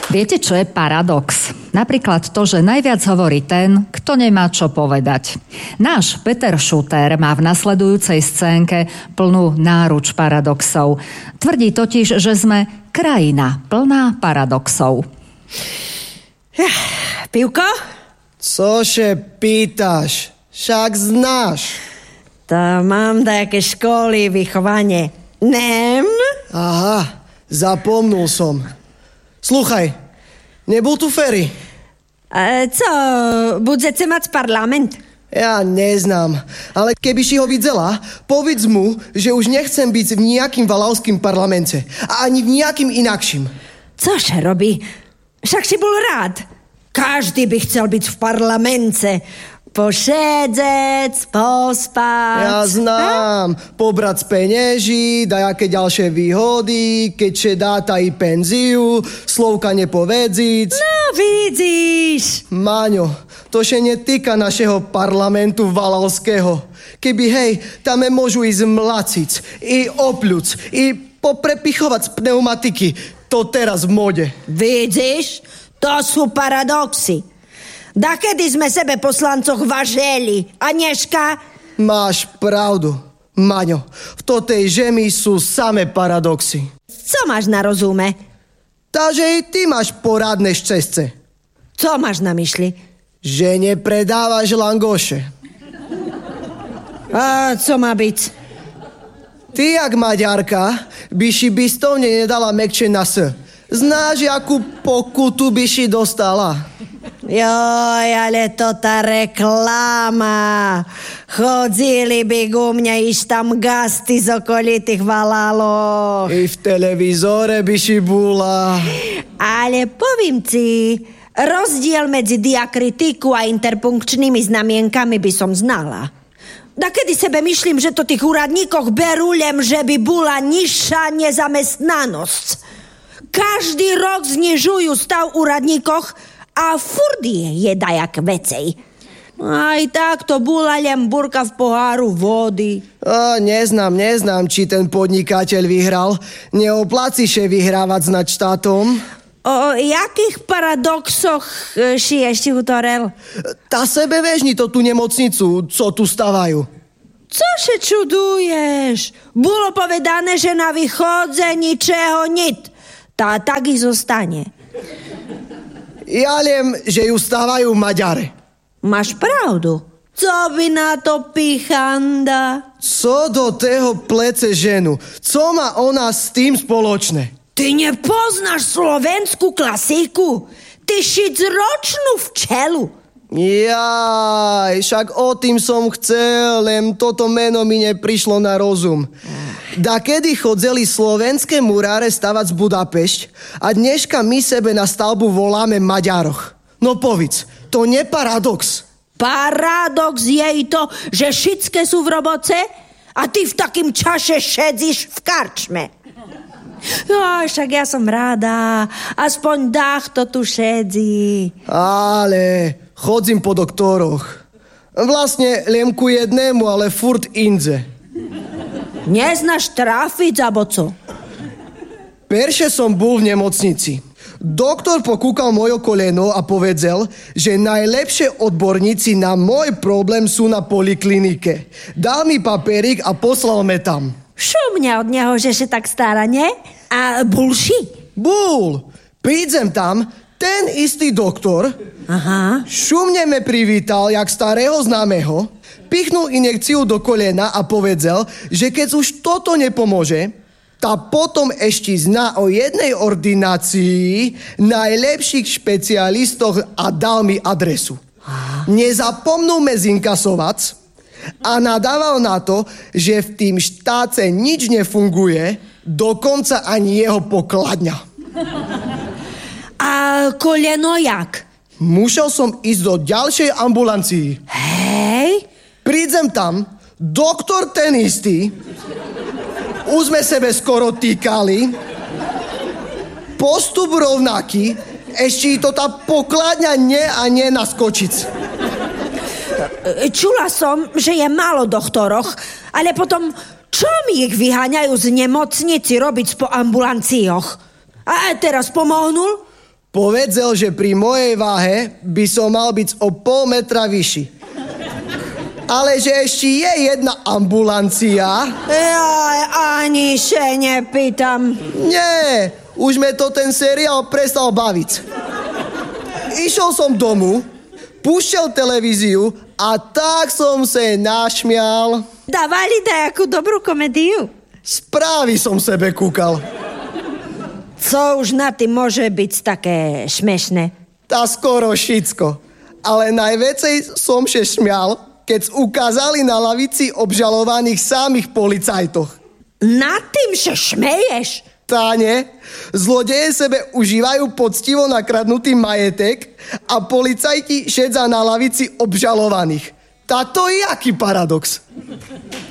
Viete, čo je paradox? Napríklad to, že najviac hovorí ten, kto nemá čo povedať. Náš Peter Šuter má v nasledujúcej scénke plnú náruč paradoxov. Tvrdí totiž, že sme krajina plná paradoxov. Pivko? Cože pýtaš? Však znáš. To mám také školy, vychovanie. Nem? Aha, zapomnul som. Sluchaj, nebol tu Ferry? Co, budete mať parlament? Ja neznám, ale keby si ho videla, povedz mu, že už nechcem byť v nejakým valavským parlamente a ani v nejakým inakším. Cože robí? Však si bol rád. Každý by chcel byť v parlamente. Pošedzec, pospať. Ja znám. Pobrať z penieží, dajaké ďalšie výhody, keďže dáta i penziu, slovka nepovedziť. No, vidíš. Máňo, to še netýka našeho parlamentu valavského. Keby, hej, tam môžu ísť mlacic, i opľuc, i poprepichovať z pneumatiky. To teraz v móde. Vidíš? To sú paradoxy. Dakedy sme sebe poslancoch váželi, a dneška? Máš pravdu, Maňo. V totej žemi sú samé paradoxy. Co máš na rozume? Takže i ty máš porádne šťastie. Co máš na myšli? Že nepredávaš langoše. A co má byť? Ty, jak Maďarka, by si bistovne nedala mekčie na S. Znáš, akú pokutu by si dostala? Joj, ale to tá reklama. Chodzili by ku mňa iš tam gasty z okolitých valálov. I v televízore by si bola. Ale povím ti, rozdiel medzi diakritiku a interpunkčnými znamienkami by som znala. Dakedy sebe myslím, že to tých úradníkoch berulem, že by bola nižšia nezamestnanosť. Každý rok znižujú stav úradníkoch a furt je dajak vecej. Aj tak to bola len burka v poháru vody. Neznám, či ten podnikateľ vyhral. Neopláci še vyhrávať nad štátom. O jakých paradoxoch si ešte utorel? Tá sebe vežni to tú nemocnicu, co tu stavajú. Cože čuduješ? Bolo povedané, že na východze ničeho nit. Tá tak i zostane. Ja viem, že ju stávajú Maďare. Máš pravdu. Co by na to pichanda? Co do toho plece ženu? Co má ona s tým spoločné? Ty nepoznáš slovenskú klasiku? Ty šicročnú včelu. Jaj, však o tým som chcel, len toto meno mi neprišlo na rozum. Dakedy chodzeli slovenské muráre stavať z Budapešť a dneška my sebe na stavbu voláme Maďaroch. No povedz, to nie paradox. Paradox je i to, že všetké sú v roboce a ty v takým čase šedzíš v karčme. No, však ja som rada, aspoň dách to tu šedzi. Ale chodzím po doktoroch. Vlastne len ku jednému, ale furt indze. Neznáš trafiť, abo co? Perše som bol v nemocnici. Doktor pokúkal moje koleno a povedal, že najlepšie odborníci na môj problém sú na poliklinike. Dal mi papierik a poslal me tam. Šumňa od neho, že sa tak stará, nie? A bulši? Bol. Prídem tam, ten istý doktor. Aha. Šumne me privítal, jak starého známeho, pichnul injekciu do kolena a povedal, že keď už toto nepomôže, tá potom ešte zná o jednej ordinácii najlepších špecialistoch a dal mi adresu. Nezapomnul me zinkasovať a nadával na to, že v tým štáte nič nefunguje, dokonca ani jeho pokladňa. A koleno jak? Musel som ísť do ďalšej ambulancii. Hej? Prídem tam, doktor ten istý, už sme sebe skoro týkali, postup rovnaký, ešte to tá pokladňa nie naskočiť. Čula som, že je málo doktoroch, ale potom čo mi ich vyháňajú z nemocnici robiť po ambulancioch? A teraz pomohnul? Povedzel, že pri mojej váhe by som mal byť o 0,5 metra vyšší. Ale že ešte je jedna ambulancia. Jaj, ani še nepýtam. Nie, už me to ten seriál prestal baviť. Išiel som domu, púšťal televíziu a tak som sa našmial. Dávali nejakú dobrú komédiu? Správy som sebe kúkal. Co už na tým môže byť také šmešné? Tá skoro všetko. Ale najväcej som sa šmial, keď ukázali na lavici obžalovaných samých policajtoch. Na tým sa šmeješ? Táne, zlodeje sebe užívajú poctivo nakradnutý majetek a policajti šedza na lavici obžalovaných. Táto je aký paradox.